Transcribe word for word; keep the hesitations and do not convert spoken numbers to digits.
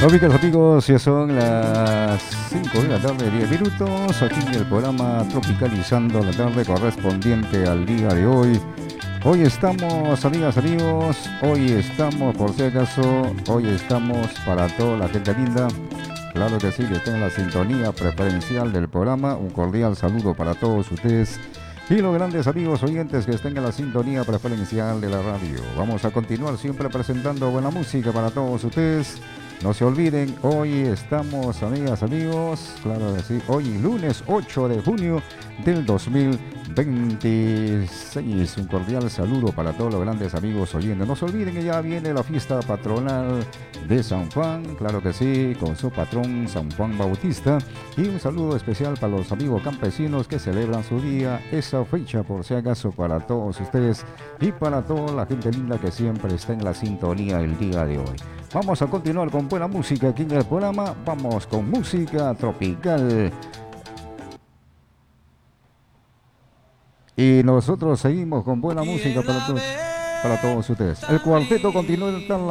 Amigos, amigos, ya son las cinco de la tarde, diez minutos, aquí en el programa Tropicalizando la tarde correspondiente al día de hoy. Hoy estamos, amigas, amigos, hoy estamos, por si acaso, hoy estamos para toda la gente linda. Claro que sí, que está en la sintonía preferencial del programa. Un cordial saludo para todos ustedes y los grandes amigos oyentes que estén en la sintonía preferencial de la radio. Vamos a continuar siempre presentando buena música para todos ustedes. No se olviden, hoy estamos, amigas, amigos, claro que sí, hoy lunes ocho de junio del dos mil veintiséis. Un cordial saludo para todos los grandes amigos oyentes. No se olviden que ya viene la fiesta patronal de San Juan, claro que sí, con su patrón San Juan Bautista. Y un saludo especial para los amigos campesinos que celebran su día, esa fecha por si acaso para todos ustedes y para toda la gente linda que siempre está en la sintonía el día de hoy. Vamos a continuar con buena música aquí en el programa. Vamos con música tropical. Y nosotros seguimos con buena música para, to para todos ustedes. El cuarteto continúa en